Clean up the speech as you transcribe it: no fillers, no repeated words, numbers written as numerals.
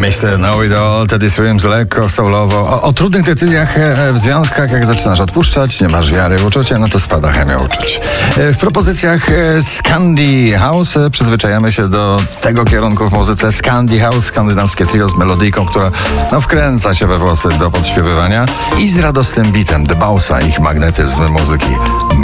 Mr. Know It All, Teddy Swims, lekko, soulowo. O trudnych decyzjach w związkach, jak zaczynasz odpuszczać, nie masz wiary w uczucie, no to spada chemia uczuć. W propozycjach Scandi House przyzwyczajamy się do tego kierunku w muzyce. Scandi House, skandynawskie trio z melodyjką, która wkręca się we włosy do podśpiewywania i z radosnym bitem, dbał o ich magnetyzm muzyki.